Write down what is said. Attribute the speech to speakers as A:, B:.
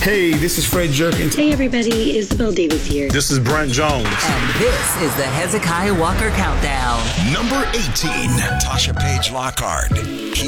A: Hey, this is Fred Jerkins.
B: Hey everybody, Isabel Davis here.
C: This is Brent Jones.
D: And this is the Hezekiah Walker Countdown.
E: Number 18, Tasha Page Lockhart.